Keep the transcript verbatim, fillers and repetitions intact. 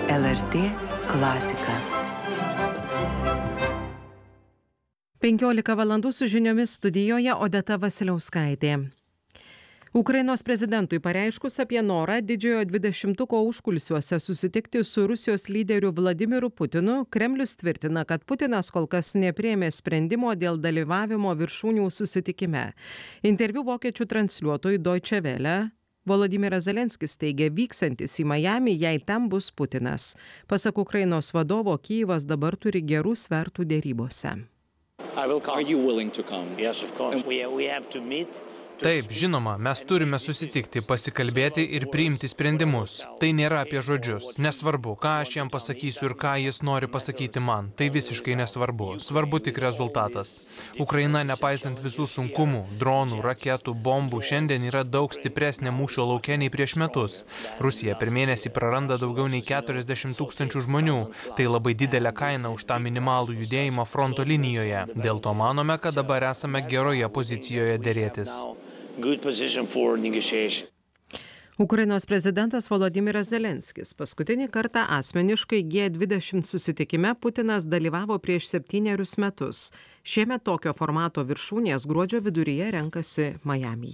L R T klasika. penkiolika valandų su žiniomis studijoje Odeta Vasiliauskaitė. Ukrainos prezidentui pareiškus apie norą didžiojo dvidešimtuko užkulisiuose susitikti su Rusijos lyderiu Vladimiru Putinu, Kremlius tvirtina, kad Putinas kol kas nepriėmė sprendimo dėl dalyvavimo viršūnių susitikime. Interviu vokiečių transliuotojui Deutsche Welle Volodymyras Zelenskis teigia vyksiantis į Majamį, jei ten bus Putinas. Pasak Ukrainos vadovo, Kyjivas dabar turi gerų svertų dėrybose. Taip, žinoma, mes turime susitikti, pasikalbėti ir priimti sprendimus. Tai nėra apie žodžius. Nesvarbu, ką aš jam pasakysiu ir ką jis nori pasakyti man. Tai visiškai nesvarbu. Svarbu tik rezultatas. Ukraina, nepaisant visų sunkumų, dronų, raketų, bombų, šiandien yra daug stipresnė mūšio lauke nei prieš metus. Rusija per mėnesį praranda daugiau nei keturiasdešimt tūkstančių žmonių. Tai labai didelė kaina už tą minimalų judėjimą fronto linijoje. Dėl to manome, kad dabar esame geroje pozicijoje dėrėtis. Ukrainos prezidentas Volodymyras Zelenskis paskutinį kartą asmeniškai G dvidešimt susitikime Putinas dalyvavo prieš septynerius metus. Šiemet tokio formato viršūnės gruodžio viduryje renkasi Majamyje.